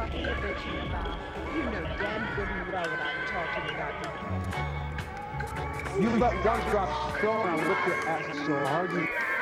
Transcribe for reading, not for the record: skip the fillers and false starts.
talking you're bitching about? You know damn good and well what I'm talking about. You let one drop so and I whip your ass so hard you